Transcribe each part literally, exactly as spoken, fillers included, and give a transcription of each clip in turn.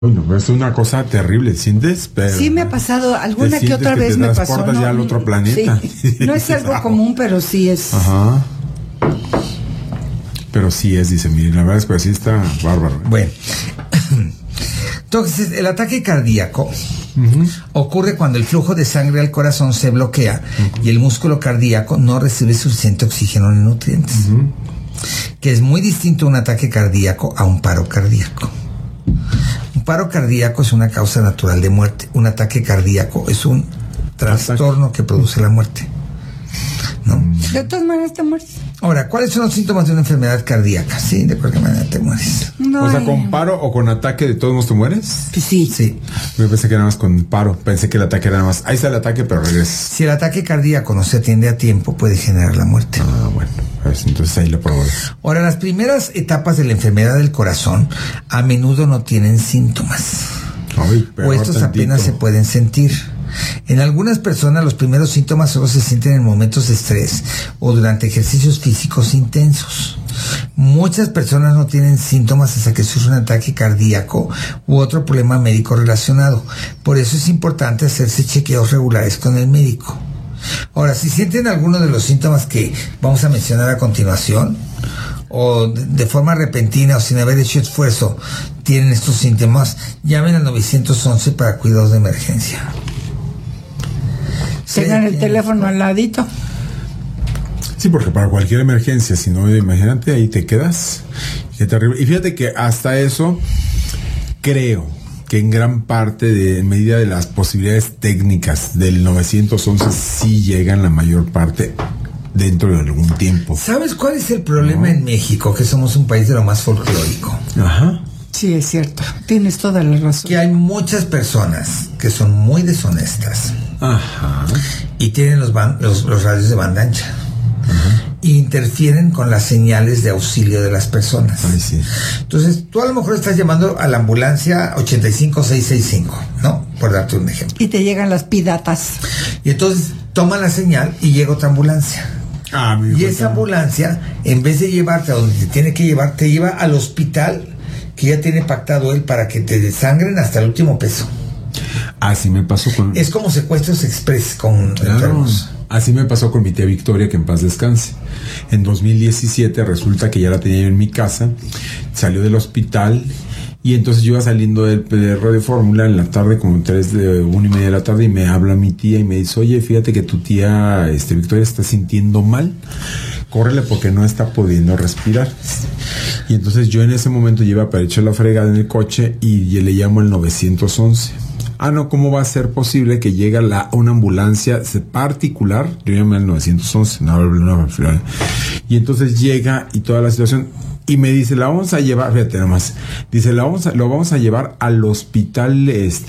Bueno, es una cosa terrible, ¿sientes? Pero sí me ha pasado, alguna que otra que vez te me pasó. transportas ya al otro planeta. Sí. No es algo común, pero sí es. Ajá. Pero sí es, dice, miren, la verdad es que sí está bárbaro. Bueno. Entonces, el ataque cardíaco uh-huh. ocurre cuando el flujo de sangre al corazón se bloquea uh-huh. y el músculo cardíaco no recibe suficiente oxígeno ni nutrientes. Uh-huh. Que es muy distinto un ataque cardíaco a un paro cardíaco. Un paro cardíaco es una causa natural de muerte. Un ataque cardíaco es un trastorno que produce la muerte, ¿no? De todas maneras te mueres. Ahora, ¿cuáles son los síntomas de una enfermedad cardíaca? Sí, de cualquier manera te mueres. No, o sea, ¿con paro o con ataque de todos modos te mueres? Pues sí. Sí. Yo pensé que era más con paro. Pensé que el ataque era nada más. Ahí está el ataque, pero regresa. Si el ataque cardíaco no se atiende a tiempo, puede generar la muerte. Ah, bueno. Pues entonces ahí lo probé. Ahora, las primeras etapas de la enfermedad del corazón a menudo no tienen síntomas. Ay, o estos tantito. apenas se pueden sentir. En algunas personas los primeros síntomas solo se sienten en momentos de estrés o durante ejercicios físicos intensos. Muchas personas no tienen síntomas hasta que sufren un ataque cardíaco u otro problema médico relacionado. Por eso es importante hacerse chequeos regulares con el médico. Ahora, si sienten alguno de los síntomas que vamos a mencionar a continuación, o de forma repentina o sin haber hecho esfuerzo tienen estos síntomas, llamen al nueve once para cuidados de emergencia. Tengan el teléfono al ladito. Sí, porque para cualquier emergencia, si no, imagínate, ahí te quedas. Qué terrible. Y fíjate que hasta eso, creo que en gran parte de en medida de las posibilidades técnicas del nueve once sí llegan la mayor parte dentro de algún tiempo. ¿Sabes cuál es el problema no. en México? Que somos un país de lo más folclórico. Ajá. Sí, es cierto. Tienes toda la razón. Que hay muchas personas que son muy deshonestas. Ajá. Y tienen los, ban- los, los radios de banda ancha. Ajá. Y interfieren con las señales de auxilio de las personas. Ay, sí. Entonces, tú a lo mejor estás llamando a la ambulancia ochenta y cinco seiscientos sesenta y cinco, ¿no? Por darte un ejemplo. Y te llegan las piratas. Y entonces toma la señal y llega otra ambulancia. Ah, mi y esa ambulancia, en vez de llevarte a donde te tiene que llevar, te lleva al hospital que ya tiene pactado él para que te desangren hasta el último peso. Así me pasó con... Es como secuestros express con claro. enfermos. Así me pasó con mi tía Victoria, que en paz descanse. En dos mil diecisiete resulta que ya la tenía yo en mi casa, salió del hospital y entonces yo iba saliendo del de Radio Fórmula en la tarde, como tres de una y media de la tarde, y me habla mi tía y me dice, oye, fíjate que tu tía este, Victoria está sintiendo mal, córrele porque no está pudiendo respirar. Y entonces yo en ese momento lleva para echar la fregada en el coche y le llamo al nueve once. Ah, no, ¿cómo va a ser posible que llegue la, una ambulancia particular? Yo llamé al nueve once, no, no, no, y entonces llega y toda la situación, y me dice, la vamos a llevar, fíjate nomás, dice, la vamos a, lo vamos a llevar al hospital,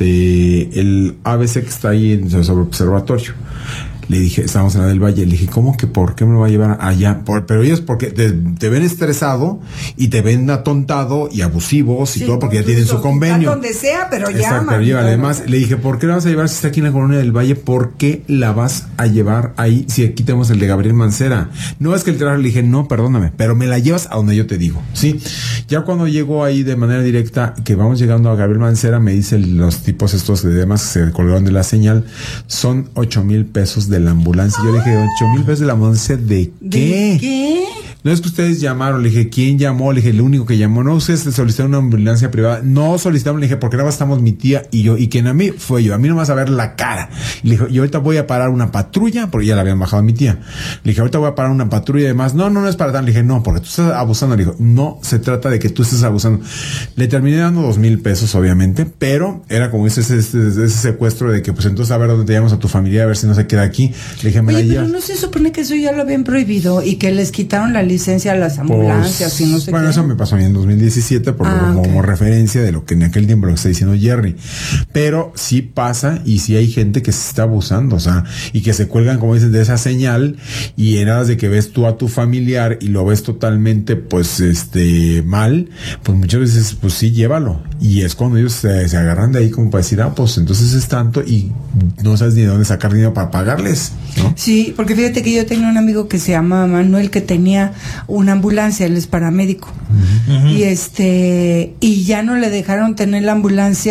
este, el A B C que está ahí en sobre observatorio. Le dije, estábamos en la del Valle, le dije, ¿cómo que por qué me lo va a llevar allá? Por, pero ellos porque te, te ven estresado y te ven atontado y abusivos y sí, todo porque ya tienen su convenio. Donde sea, pero ya. Exacto, pero lleva, además, le dije, ¿por qué la vas a llevar si está aquí en la colonia del Valle? ¿Por qué la vas a llevar ahí si aquí tenemos el de Gabriel Mancera? No es que el trabajo, le dije, no, perdóname, pero me la llevas a donde yo te digo, ¿sí? Ya cuando llego ahí de manera directa, que vamos llegando a Gabriel Mancera, me dicen los tipos estos de demás que se colgaron de la señal, son ocho mil pesos de la ambulancia. Yo le dije, ocho mil pesos de la ambulancia, ¿de qué? ¿De qué? No es que ustedes llamaron, le dije, ¿quién llamó? Le dije, el único que llamó, no, ustedes solicitaron una ambulancia privada, no solicitamos, le dije, porque nada más estamos mi tía y yo, y quien a mí fue yo, a mí no me vas a ver la cara. Le dije, y ahorita voy a parar una patrulla, porque ya la habían bajado a mi tía. Le dije, ahorita voy a parar una patrulla y demás, no, no, no es para tan, le dije, no, porque tú estás abusando. Le dijo, no se trata de que tú estés abusando. Le terminé dando dos mil pesos, obviamente, pero era como ese, ese, ese, ese secuestro de que, pues entonces a ver dónde te llamas a tu familia, a ver si no se queda aquí. Le dije, me Oye, la pero llevas. no se supone que eso ya lo habían prohibido y que les quitaron la licencia a las ambulancias pues, y no sé bueno, qué. eso me pasó a mí en dos mil diecisiete por ah, como, okay. como referencia de lo que en aquel tiempo lo que está diciendo Jerry. Pero sí pasa y sí hay gente que se está abusando, o sea, y que se cuelgan, como dices, de esa señal y en aras de que ves tú a tu familiar y lo ves totalmente, pues, este, mal, pues muchas veces, pues sí, llévalo. Y es cuando ellos se, se agarran de ahí como para decir, ah, pues entonces es tanto y no sabes ni de dónde sacar dinero para pagarles, ¿no? Sí, porque fíjate que yo tenía un amigo que se llama Manuel que tenía una ambulancia, él es paramédico. Uh-huh. Y este, y ya no le dejaron tener la ambulancia